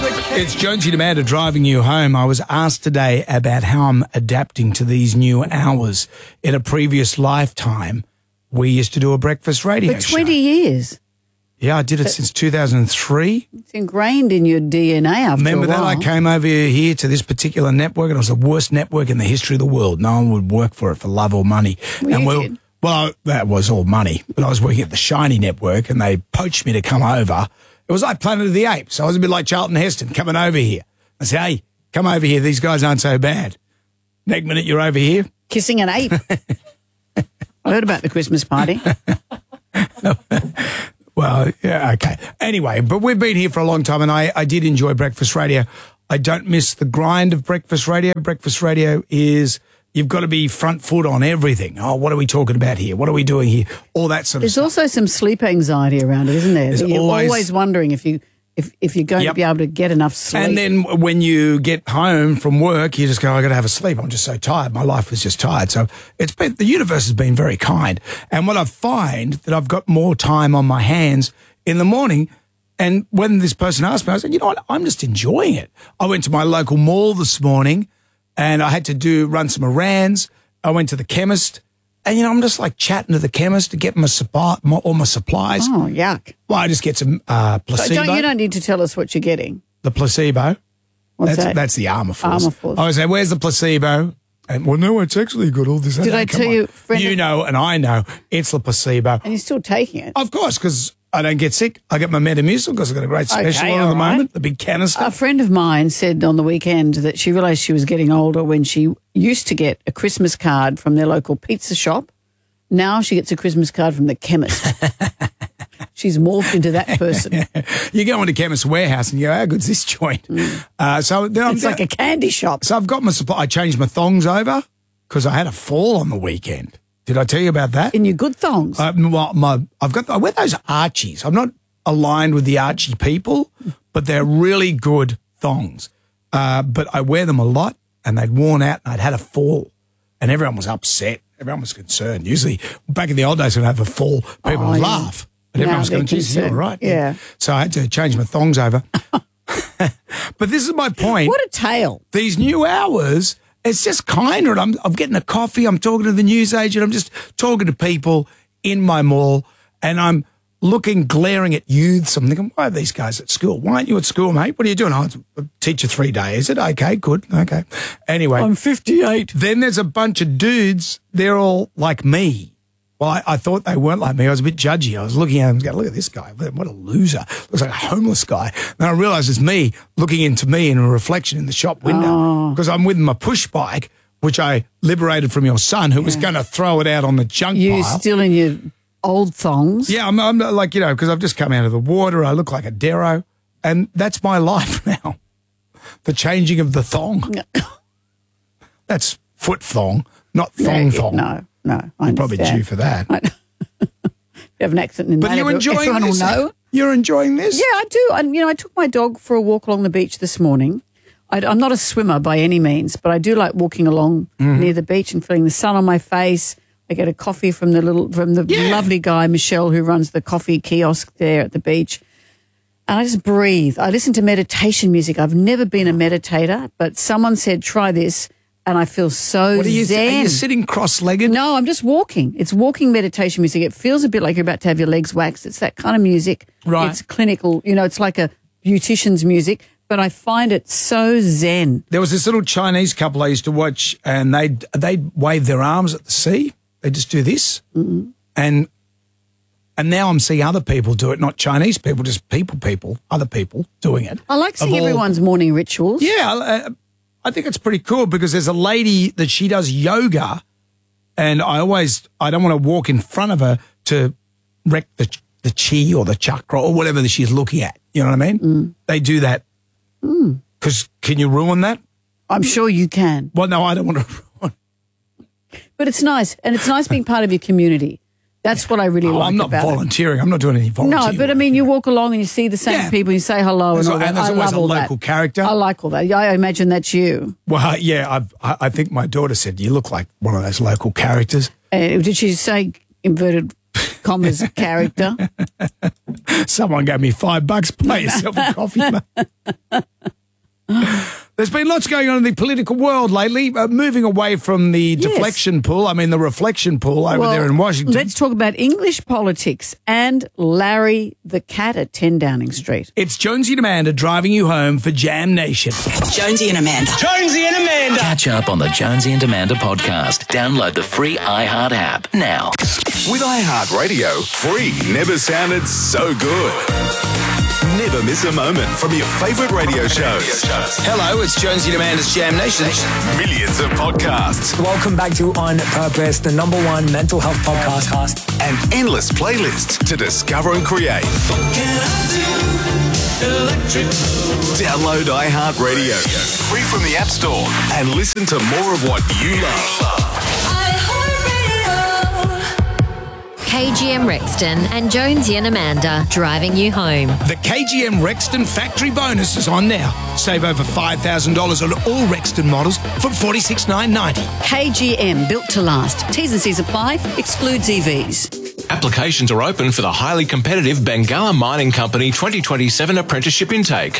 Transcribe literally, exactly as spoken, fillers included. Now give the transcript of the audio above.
It's Jonesy and Amanda driving you home. I was asked today about how I'm adapting to these new hours. In a previous lifetime, we used to do a breakfast radio For twenty show. years. Yeah, I did it but since two thousand three. It's ingrained in your D N A after Remember a while. that? I came over here to this particular network, and it was the worst network in the history of the world. No one would work for it for love or money. Well, and you we'll, did. Well, that was all money. But I was working at the Shiny Network, and they poached me to come over. It was like Planet of the Apes. I was a bit like Charlton Heston coming over here. I said, hey, come over here. These guys aren't so bad. Next minute, you're over here. Kissing an ape. I heard about the Christmas party. Well, yeah, okay. Anyway, but we've been here for a long time, and I, I did enjoy breakfast radio. I don't miss the grind of breakfast radio. Breakfast radio is, you've got to be front foot on everything. Oh, what are we talking about here? What are we doing here? All that sort of There's stuff. also some sleep anxiety around it, isn't there? There's You're always- always, wondering if you if if you're going Yep. to be able to get enough sleep. And then when you get home from work, you just go, I got to have a sleep. I'm just so tired. My life was just tired. So it's been, the universe has been very kind. And what I find that I've got more time on my hands in the morning. And when this person asked me, I said, you know what? I'm just enjoying it. I went to my local mall this morning and I had to do, run some errands. I went to the chemist and, you know, I'm just like chatting to the chemist to get my supply, my, all my supplies. oh, yuck. Well, I just get some uh, So placebo. don't, you don't need to tell us what you're getting. The placebo. What's That's that? that's the Armour Force. Armour Force. I was like, where's the placebo? And well, no, it's actually got all this. Did I Come tell on. you, friend You of- know, and I know it's the placebo. And you're still taking it. Of course, because I don't get sick. I get my Metamucil because I've got a great special Okay, on at all the right. moment, the big canister. A friend of mine said on the weekend that she realised she was getting older when she used to get a Christmas card from their local pizza shop. Now she gets a Christmas card from the chemist. She's morphed into that person. You go into Chemist Warehouse and you go, how good's this joint? Uh, so then I'm It's like a candy shop. So I've got my supply. I changed my thongs over because I had a fall on the weekend. Did I tell you about that? In your good thongs. Uh, my, my, I've got, I wear those Archies. I'm not aligned with the Archie people, but they're really good thongs. Uh, but I wear them a lot and they'd worn out and I'd had a fall and everyone was upset. Everyone was concerned. Usually back in the old days when I have a fall, people Oh, would yeah. laugh. But Now everyone was they're going, geez, you're all concerned. right. Yeah. So I had to change my thongs over. But this is my point. What a tale. These new hours, it's just kinder. And I'm, I'm getting a coffee. I'm talking to the newsagent. I'm just talking to people in my mall. And I'm looking, glaring at youths. I'm thinking, why are these guys at school? Why aren't you at school, mate? What are you doing? Oh, it's a teacher three days. Is it? Okay, good. Okay. Anyway. I'm fifty-eight. Then there's a bunch of dudes. They're all like me. Well, I, I thought they weren't like me. I was a bit judgy. I was looking at them and going, look at this guy. What a loser. Looks like a homeless guy. Then I realized it's me looking into me in a reflection in the shop window because I'm with my push bike, which I liberated from your son, who was going to throw it out on the junk You pile. still in your old thongs. Yeah, I'm, I'm like, you know, because I've just come out of the water. I look like a Darrow. And that's my life now. The changing of the thong. That's foot thong, not thong No, thong. No, no. I You're probably understand. due for that. You have an accent in But that. you're every- enjoying everyone this? will know. You're enjoying this? Yeah, I do. And, you know, I took my dog for a walk along the beach this morning. I, I'm not a swimmer by any means, but I do like walking along Mm-hmm. near the beach and feeling the sun on my face. I get a coffee from the little from the Yeah. lovely guy, Michelle, who runs the coffee kiosk there at the beach. And I just breathe. I listen to meditation music. I've never been a meditator, but someone said, try this, and I feel so What are you, zen. are you sitting cross-legged? No, I'm just walking. It's walking meditation music. It feels a bit like you're about to have your legs waxed. It's that kind of music. Right. It's clinical. You know, it's like a beautician's music, but I find it so zen. There was this little Chinese couple I used to watch, and they'd, they'd wave their arms at the sea. They just do this. Mm-hmm. And and now I'm seeing other people do it, not Chinese people, just people, people, other people doing it. I like seeing Of all- everyone's morning rituals. Yeah, uh, I think it's pretty cool because there's a lady that she does yoga, and I always, I don't want to walk in front of her to wreck the the chi or the chakra or whatever that she's looking at. You know what I mean? Mm. They do that. Because can you ruin that? I'm sure you can. Well, no, I don't want to ruin. But it's nice, and it's nice being part of your community. That's what I really Oh, like I'm not about it. volunteering. I'm not doing any volunteering. No, but I mean, you walk along and you see the same Yeah. people, you say hello and There's all al- that. and there's I always love a all local that. character. I like all that. I imagine that's you. Well, yeah, I've, I I think my daughter said, you look like one of those local characters. Uh, did she say inverted commas character? Someone gave me five bucks, buy yourself a coffee, mate. There's been lots going on in the political world lately, uh, moving away from the Yes. deflection pool, I mean the reflection pool over Well, there in Washington. Let's talk about English politics and Larry the cat at ten Downing Street. It's Jonesy and Amanda driving you home for Jam Nation. Jonesy and Amanda. Jonesy and Amanda. Catch up on the Jonesy and Amanda podcast. Download the free iHeart app now. With iHeartRadio, free never sounded so good. Never miss a moment from your favourite radio shows. Hello, it's Jonesy and Amanda's Jam Nation. Millions of podcasts Welcome back to On Purpose, the number one mental health podcast. and endless playlists to discover and create. Download iHeartRadio, free from the App Store, and listen to more of what you love. K G M Rexton and Jonesy and Amanda driving you home. The K G M Rexton factory bonus is on now. Save over five thousand dollars on all Rexton models from forty-six thousand nine hundred ninety dollars. K G M, built to last. T's and C's apply, excludes E Vs. Applications are open for the highly competitive Bengala Mining Company twenty twenty-seven apprenticeship intake.